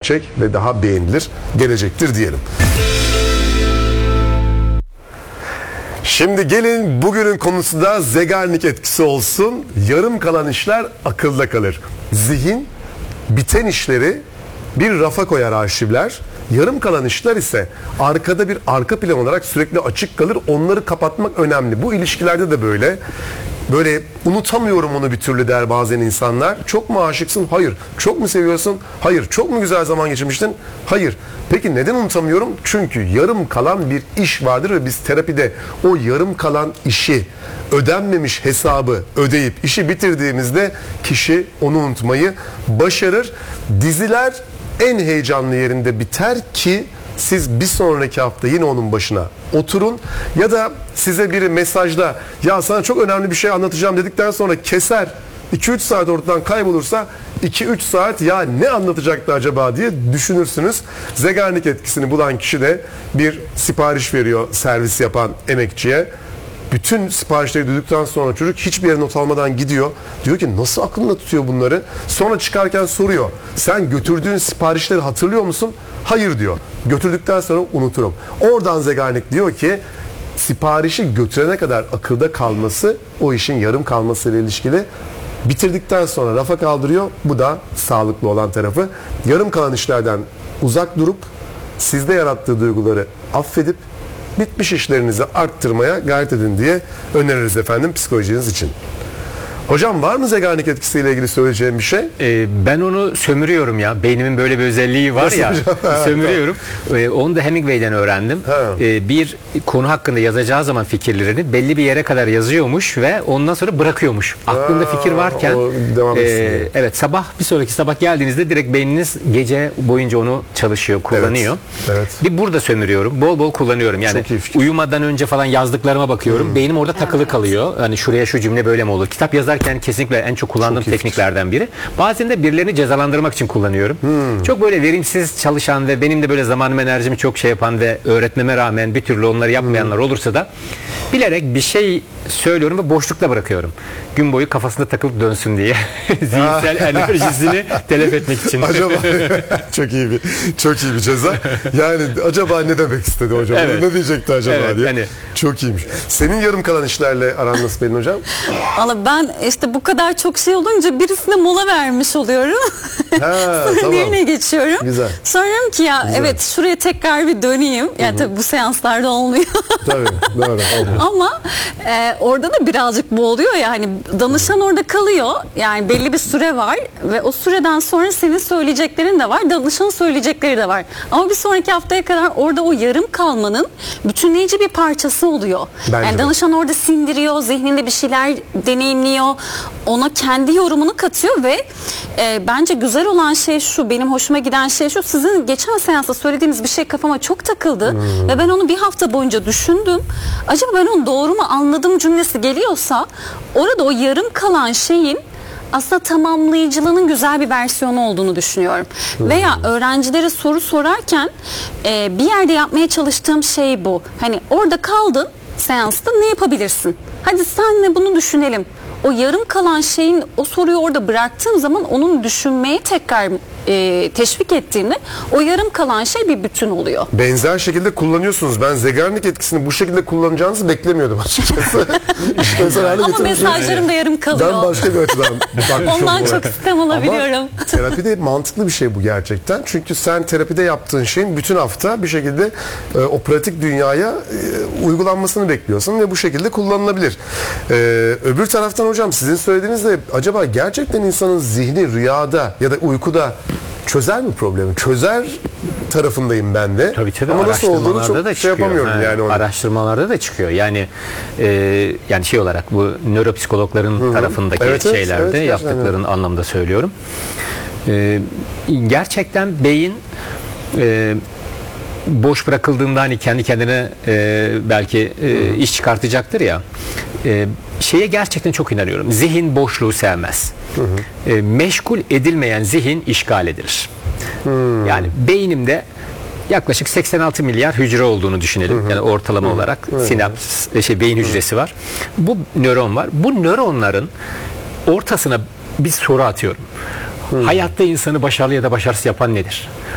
gerçek ve daha beğenilir gelecektir diyelim. Şimdi gelin bugünün konusu da Zeigarnik etkisi olsun. Yarım kalan işler akılda kalır. Zihin biten işleri bir rafa koyar, arşivler. Yarım kalan işler ise arkada bir arka plan olarak sürekli açık kalır. Onları kapatmak önemli. Bu ilişkilerde de böyle. Böyle unutamıyorum onu bir türlü der bazen insanlar. Çok mu aşıksın? Hayır. Çok mu seviyorsun? Hayır. Çok mu güzel zaman geçirmiştin? Hayır. Peki neden unutamıyorum? Çünkü yarım kalan bir iş vardır ve biz terapide o yarım kalan işi, ödenmemiş hesabı ödeyip işi bitirdiğimizde kişi onu unutmayı başarır. Diziler en heyecanlı yerinde biter ki siz bir sonraki hafta yine onun başına oturun ya da size biri mesajda ya sana çok önemli bir şey anlatacağım dedikten sonra keser, 2-3 saat ortadan kaybolursa 2-3 saat ya ne anlatacaktı acaba diye düşünürsünüz. Zeigarnik etkisini bulan kişi de bir sipariş veriyor servis yapan emekçiye. Bütün siparişleri duyduktan sonra çocuk hiçbir yere not almadan gidiyor. Diyor ki nasıl aklında tutuyor bunları? Sonra çıkarken soruyor. Sen götürdüğün siparişleri hatırlıyor musun? Hayır diyor. Götürdükten sonra unuturum. Oradan Zeigarnik diyor ki siparişi götürene kadar akılda kalması o işin yarım kalmasıyla ilişkili. Bitirdikten sonra rafa kaldırıyor. Bu da sağlıklı olan tarafı. Yarım kalan işlerden uzak durup sizde yarattığı duyguları affedip bitmiş işlerinizi arttırmaya gayret edin diye öneririz efendim psikolojiniz için. Hocam var mı Zeigarnik etkisiyle ilgili söyleyeceğim bir şey? Ben onu sömürüyorum ya. Beynimin böyle bir özelliği var ya. Sömürüyorum. Onu da Hemingway'den öğrendim. Bir konu hakkında yazacağı zaman fikirlerini belli bir yere kadar yazıyormuş ve ondan sonra bırakıyormuş. Aklında fikir varken evet, bir sonraki sabah geldiğinizde direkt beyniniz gece boyunca onu çalışıyor, kullanıyor. Evet. Bir burada sömürüyorum. Bol bol kullanıyorum. Yani uyumadan önce falan yazdıklarıma bakıyorum. Beynim orada takılı kalıyor. Hani şuraya şu cümle böyle mi olur? Kitap yazarken kesinlikle en çok kullandığım tekniklerden biri. Bazen de birilerini cezalandırmak için kullanıyorum. Çok böyle verimsiz çalışan ve benim de böyle zamanım enerjimi çok şey yapan ve öğretmeme rağmen bir türlü onları yapmayanlar olursa da bilerek bir şey söylüyorum ve boşlukta bırakıyorum. Gün boyu kafasında takılıp dönsün diye. Zihinsel enerjisini telef etmek için. Acaba çok iyi bir ceza. Yani acaba ne demek istedi hocam? Evet. Ne diyecekti acaba diye. Yani. Çok iyiymiş. Senin yarım kalan işlerle aran nasıl Pelin hocam? Valla ben işte bu kadar çok şey olunca birisine mola vermiş oluyorum. Sonra birine geçiyorum. Güzel. Sonra diyorum ki ya evet şuraya tekrar bir döneyim. Yani tabii bu seanslarda olmuyor. Tabii doğru. Ama orada da birazcık bu oluyor ya, hani danışan orada kalıyor. Yani belli bir süre var ve o süreden sonra senin söyleyeceklerin de var. Danışanın söyleyecekleri de var. Ama bir sonraki haftaya kadar orada o yarım kalmanın bütünleyici bir parçası oluyor. Bence yani danışan orada sindiriyor, zihninde bir şeyler deneyimliyor. Ona kendi yorumunu katıyor ve bence güzel olan şey şu, benim hoşuma giden şey şu: sizin geçen seansta söylediğiniz bir şey kafama çok takıldı ve ben onu bir hafta boyunca düşündüm. Acaba ben onu doğru mu anladım cümlesi geliyorsa orada o yarım kalan şeyin aslında tamamlayıcılığının güzel bir versiyonu olduğunu düşünüyorum. Veya öğrencilere soru sorarken bir yerde yapmaya çalıştığım şey bu. Hani orada kaldın seansta, ne yapabilirsin? Hadi senle bunu düşünelim. O yarım kalan şeyin, o soruyu orada bıraktığım zaman onun düşünmeye tekrar teşvik ettiğimde o yarım kalan şey bir bütün oluyor. Benzer şekilde kullanıyorsunuz. Ben Zeigarnik etkisini bu şekilde kullanacağınızı beklemiyordum açıkçası. Ama mesajlarım da yarım kalıyor. Ben başka bir açıdan ondan çok sistem alabiliyorum. Ama terapide mantıklı bir şey bu gerçekten. Çünkü sen terapide yaptığın şeyin bütün hafta bir şekilde o pratik dünyaya uygulanmasını bekliyorsun ve bu şekilde kullanılabilir. Öbür taraftan hocam sizin söylediğinizde acaba gerçekten insanın zihni rüyada ya da uykuda çözer mi problemi? Çözer tarafındayım ben de. Tabii. Ama nasıl olduğunu çok da şey yapamıyorum yani. Araştırmalarda da çıkıyor. Yani şey olarak bu nöropsikologların tarafındaki şeylerde yaptıkların anlamda söylüyorum. Gerçekten beyin boş bırakıldığında hani kendi kendine belki iş çıkartacaktır ya. Şeye gerçekten çok inanıyorum. Zihin boşluğu sevmez. Meşgul edilmeyen zihin işgal edilir. Yani beynimde yaklaşık 86 milyar hücre olduğunu düşünelim. Yani ortalama olarak sinaps, beyin hücresi var. Bu nöron var. Bu nöronların ortasına bir soru atıyorum. Hayatta insanı başarılı ya da başarısız yapan nedir?